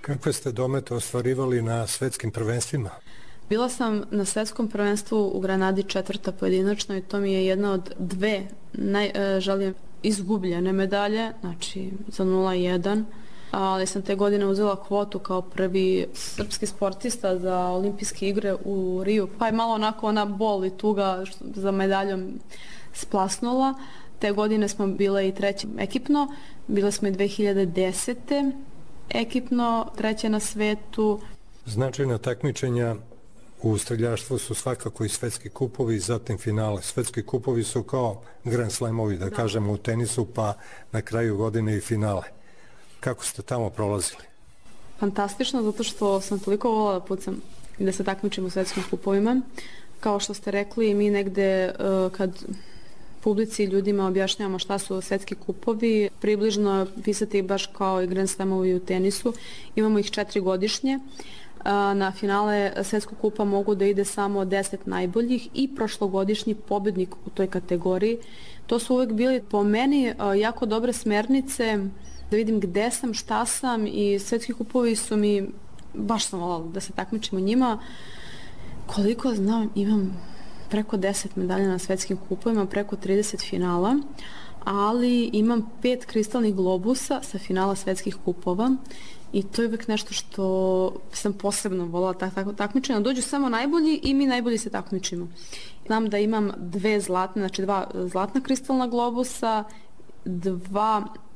Kakve ste domete ostvarivali na svetskim prvenstvima? Bila sam na svetskom prvenstvu u Granadi 4. pojedinačno i to mi je jedna od dve najžalije izgubljene medalje, znači za 0-1. Ali sam te godine uzela kvotu kao prvi srpski sportista za olimpijske igre u Riju. Pa je malo onako ona bol i tuga za medaljom splasnula. Te godine smo bile i treće ekipno. Bile smo i 2010. ekipno, treće na svetu. Značajna takmičenja u streljaštvu su svakako i svetski kupovi i zatim finale. Svetski kupovi su kao Grand Slamovi, da kažemo, u tenisu, pa na kraju godine i finale. Kako ste tamo prolazili? Fantastično, zato što sam toliko volila da pucam i da se takmičim u svetskim kupovima. Kao što ste rekli, mi negde kad publici i ljudima objašnjavamo šta su svetski kupovi, približno pisati baš kao i Grand Slamovi u tenisu. Imamo ih 4 godišnje. Na finale svetskog kupa mogu da ide samo 10 najboljih i prošlogodišnji pobednik u toj kategoriji. To su uvek bili po meni jako dobre smernice da vidim gde sam, šta sam i svetski kupovi su mi, baš sam voljela da se takmičim u njima. Koliko znam, imam preko 10 medalja na svetskim kupovima, preko 30 finala, ali imam 5 kristalnih globusa sa finala svetskih kupova i to je uvek nešto što sam posebno voljela takmičenja. Dođu samo najbolji i mi najbolji se takmičimo. Znam da imam 2 zlatne, znači 2 zlatna kristalna globusa, 2